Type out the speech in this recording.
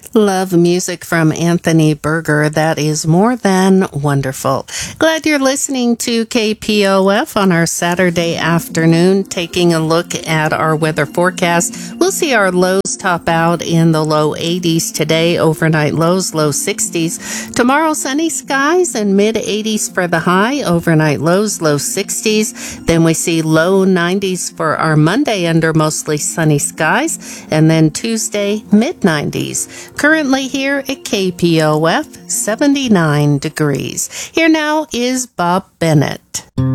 Love music from Anthony Berger. That is more than wonderful. Glad you're listening to KPOF on our Saturday afternoon, taking a look at our weather forecast. We'll see our lows top out in the low 80s today, overnight lows, low 60s. Tomorrow, sunny skies and mid 80s for the high, overnight lows, low 60s. Then we see low 90s for our Monday under mostly sunny skies. And then Tuesday, mid 90s. Currently here at KPOF, 79 degrees. Here now is Bob Bennett.